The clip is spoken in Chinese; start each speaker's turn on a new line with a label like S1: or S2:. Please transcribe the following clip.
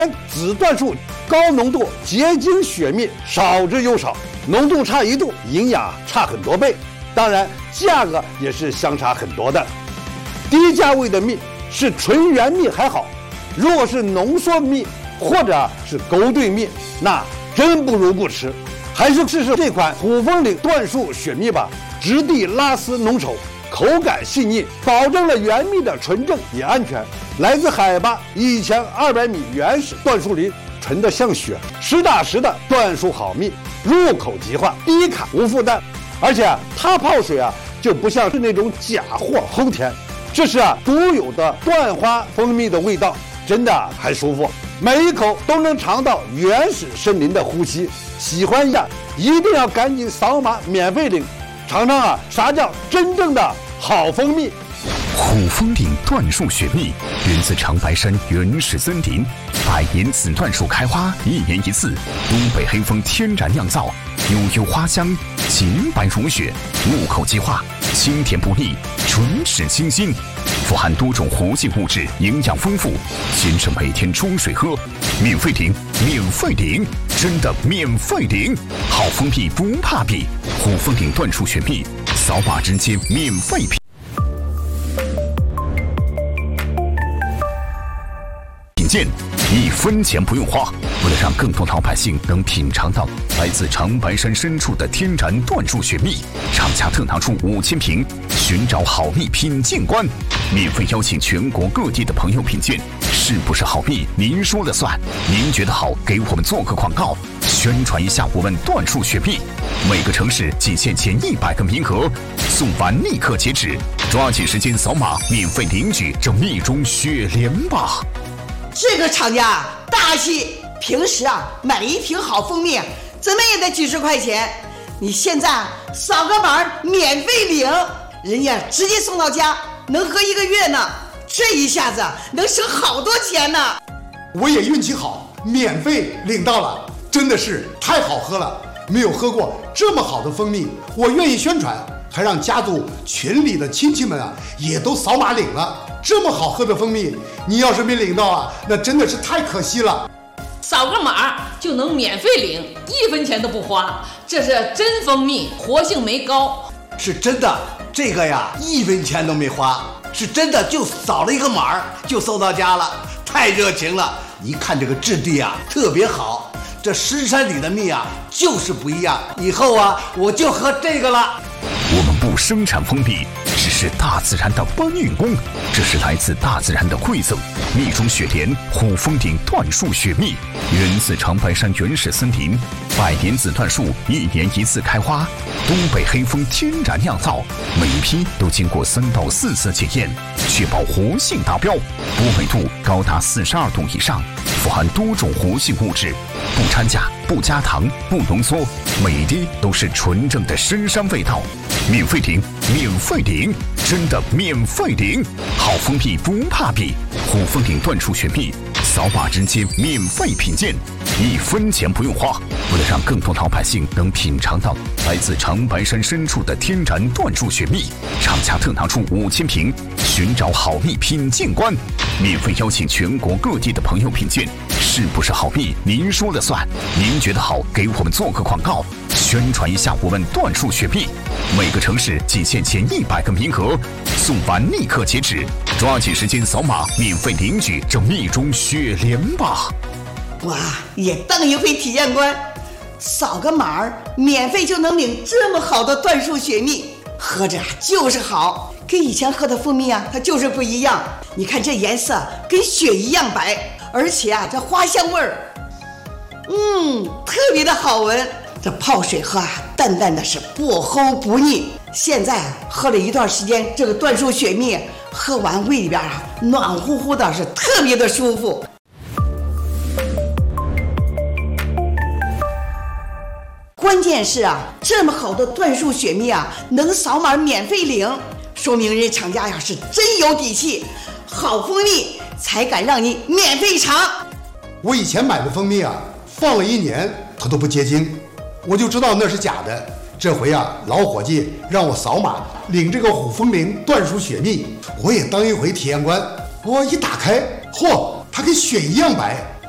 S1: 紫椴树高浓度结晶雪蜜少之又少，浓度差1度，营养差很多倍，当然价格也是相差很多的。低价位的蜜是纯原蜜还好，如果是浓缩蜜或者是勾兑蜜，那真不如不吃。还是试试这款虎风岭椴树雪蜜吧，质地拉丝浓稠，口感细腻，保证了原蜜的纯正也安全。来自海拔1200米原始椴树林，纯的像雪，实打实的椴树好蜜，入口即化，低卡无负担。而且它泡水就不像是那种假货齁甜，这是独有的椴花蜂蜜的味道，真的还舒服，每一口都能尝到原始森林的呼吸。喜欢一定要赶紧扫码免费领，尝尝啥叫真正的好蜂蜜。
S2: 虎风岭椴树雪蜜源自长白山原始森林，100年紫椴树开花，1年1次，东北黑蜂天然酿造，悠悠花香，洁白如雪，入口即化，清甜不腻，唇齿清新，富含多种活性物质，营养丰富，先生每天冲水喝，免费领，免费领，真的免费领，好蜂蜜不怕比，虎风岭椴树雪蜜，扫码直接免费品鉴，1分钱不用花。为了让更多老百姓能品尝到来自长白山深处的天然椴树雪蜜，厂家特拿出5000瓶，寻找好蜜品鉴官，免费邀请全国各地的朋友品鉴，是不是好蜜您说了算？您觉得好，给我们做个广告，宣传一下我们椴树雪蜜。每个城市仅限前100个名额，送完立刻截止，抓紧时间扫码免费领取这蜜中雪莲吧。
S3: 这个厂家大气，平时买一瓶好蜂蜜怎么也得几十块钱，你现在扫个码免费领，人家直接送到家，能喝1个月呢，这一下子能省好多钱呢。
S4: 我也运气好，免费领到了，真的是太好喝了，没有喝过这么好的蜂蜜，我愿意宣传，还让家族群里的亲戚们也都扫码领了。这么好喝的蜂蜜，你要是没领到那真的是太可惜了。
S5: 扫个码就能免费领，1分钱都不花，这是真蜂蜜，活性酶高。
S6: 是真的，这个1分钱都没花，是真的就扫了一个码就送到家了，太热情了。一看这个质地特别好，这深山里的蜜就是不一样，以后我就喝这个了。
S2: 我们不生产蜂蜜，只是大自然的搬运工，这是来自大自然的馈赠。蜜中雪莲，虎风岭椴树雪蜜，源自长白山原始森林，100年紫椴树1年1次开花，东北黑蜂天然酿造，每一批都经过3到4次检验，确保活性达标，波美度高达42度以上，富含多种活性物质，不掺假，不加糖，不浓缩，每一滴都是纯正的深山味道。免费领，免费领，真的免费领，好蜂蜜不怕比，虎风岭椴树雪蜜，扫码直接免费品鉴，1分钱不用花。为了让更多老百姓能品尝到来自长白山深处的天然椴树雪蜜，厂家特拿出5000瓶，寻找好蜜品鉴官，免费邀请全国各地的朋友品鉴，是不是好蜜您说了算？您觉得好，给我们做个广告，宣传一下我们椴树雪蜜。每个城市仅限前100个名额，送完立刻截止，抓紧时间扫码免费领取这蜜中雪莲吧。
S3: 哇，也当一回体验官，扫个码免费就能领这么好的椴树雪蜜，喝着就是好，跟以前喝的蜂蜜它就是不一样。你看这颜色跟雪一样白，而且这花香味儿特别的好闻。这泡水喝淡淡的，是不齁不腻。现在喝了一段时间，这个椴树雪蜜喝完胃里边暖乎乎的，是特别的舒服。关键是这么好的椴树雪蜜能扫码免费领，说明人厂家是真有底气，好蜂蜜才敢让你免费尝。
S4: 我以前买的蜂蜜放了1年它都不结晶，我就知道那是假的。这回老伙计让我扫码领这个虎风岭椴树雪蜜，我也当一回体验官。我一打开，嚯，它跟雪一样白，